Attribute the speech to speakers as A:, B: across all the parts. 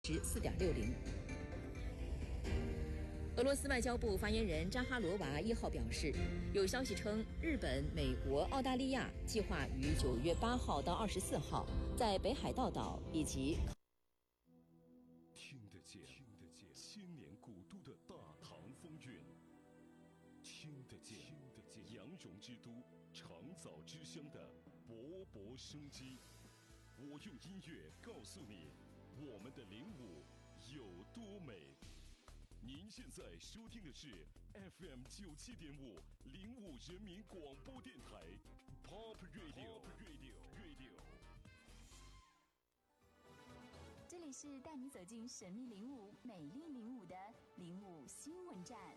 A: 4.60。俄罗斯外交部发言人扎哈罗娃1号表示，有消息称，日本、美国、澳大利亚计划于9月8号到24号在北海道岛以及
B: 听得见千年古都的大唐风韵，听得见羊绒之都长枣之乡的勃勃生机。我用音乐告诉你，我们的灵武有多美。您现在收听的是 FM 97.5灵武人民广播电台 Pop Radio。
C: 这里是带你走进神秘灵武、美丽灵武的灵武新闻站。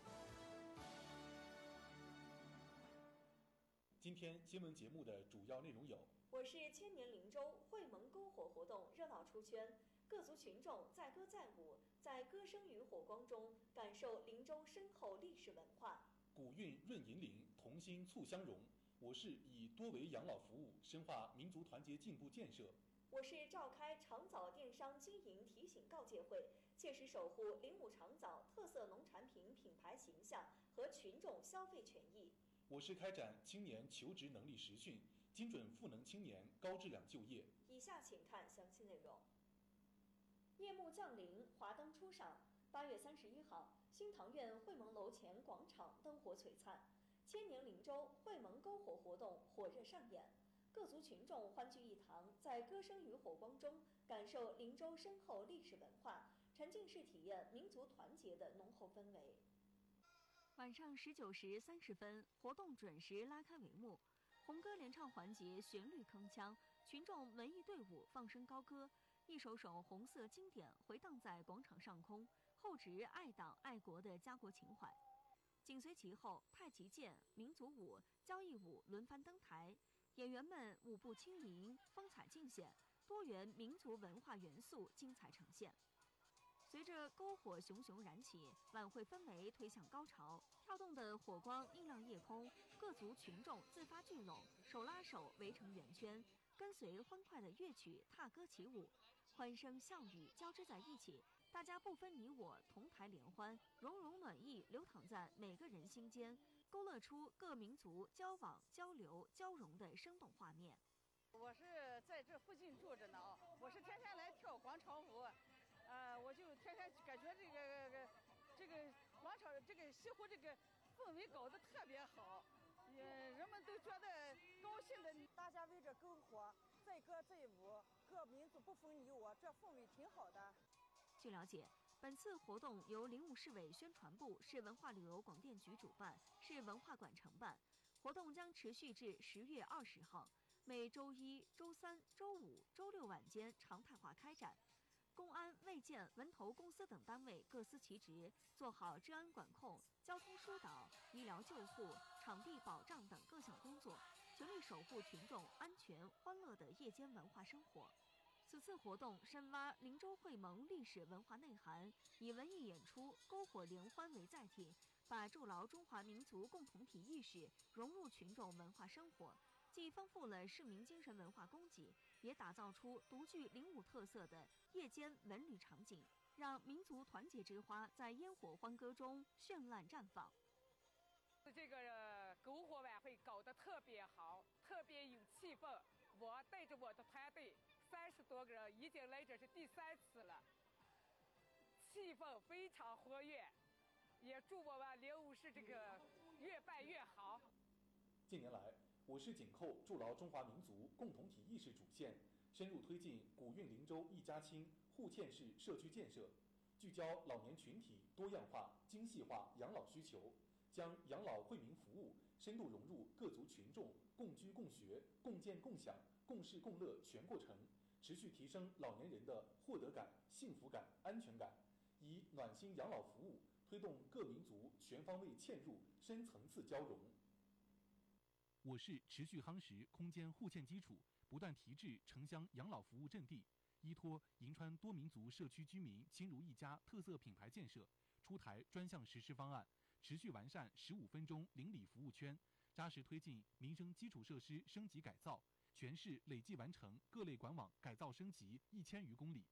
D: 今天新闻节目的主要内容有：
E: 我是千年灵州会盟篝火活动热闹出圈，各族群众载歌载舞，在歌声与火光中感受灵州深厚历史文化。
D: 古韵润银铃，同心促相融。我是以多维养老服务深化民族团结进步建设。
E: 我是召开长枣电商经营提醒告诫会，切实守护灵武长枣特色农产品品牌形象和群众消费权益。
D: 我是开展青年求职能力实训，精准赋能青年高质量就业。
E: 以下请看详细内容。夜幕降临，华灯初上。8月31号，新唐苑会盟楼前广场灯火璀璨，千年灵州会盟篝火活动火热上演。各族群众欢聚一堂，在歌声与火光中感受灵州深厚历史文化，沉浸式体验民族团结的浓厚氛围。
C: 晚上19时30分，活动准时拉开帷幕。红歌联唱环节旋律铿锵，群众文艺队伍放声高歌，一首首红色经典回荡在广场上空，厚植爱党爱国的家国情怀。紧随其后，太极剑、民族舞、交谊舞轮番登台，演员们舞步轻盈，风采尽显，多元民族文化元素精彩呈现。随着篝火熊熊燃起，晚会氛围推向高潮，跳动的火光映亮夜空，各族群众自发聚拢，手拉手围成圆圈，跟随欢快的乐曲踏歌起舞，欢声笑语交织在一起，大家不分你我，同台联欢，融融暖意流淌在每个人心间，勾勒出各民族交往、交流、交融的生动画面。
F: 我是在这附近住着呢，我是天天来跳广场舞，我就天天感觉这个广场这个西湖这个氛围搞得特别好，人们都觉得高兴的。
G: 大家围着篝火载歌载舞，各民族不分你我，这氛围挺好的。
C: 据了解，本次活动由灵武市委宣传部、市文化旅游广电局主办，市文化馆承办。活动将持续至10月20号，每周一、周三、周五、周六晚间常态化开展。公安、卫健、文投公司等单位各司其职，做好治安管控、交通疏导、医疗救护、场地保障等各项工作，全力守护群众安全欢乐的夜间文化生活。此次活动深挖灵州会盟历史文化内涵，以文艺演出、篝火联欢为载体，把筑牢中华民族共同体意识融入群众文化生活，既丰富了市民精神文化供给，也打造出独具灵武特色的夜间文旅场景，让民族团结之花在烟火欢歌中绚烂绽放。
F: 这个篝火晚会搞得特别好，特别有气氛。我带着我的团队30多个人，已经来这是第3次了，气氛非常活跃，也祝我们灵武市这个越办越好。
D: 近年来，我市紧扣筑牢中华民族共同体意识主线，深入推进古韵灵州一家亲互嵌式社区建设，聚焦老年群体多样化、精细化养老需求，将养老惠民服务深度融入各族群众共居共学、共建共享、共事共乐全过程，持续提升老年人的获得感、幸福感、安全感，以暖心养老服务推动各民族全方位嵌入、深层次交融。
H: 我市持续夯实空间互嵌基础，不断提质城乡养老服务阵地，依托银川多民族社区居民亲如一家特色品牌建设，出台专项实施方案，持续完善15分钟邻里服务圈，扎实推进民生基础设施升级改造，全市累计完成各类管网改造升级1000余公里，提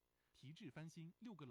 H: 提质翻新6个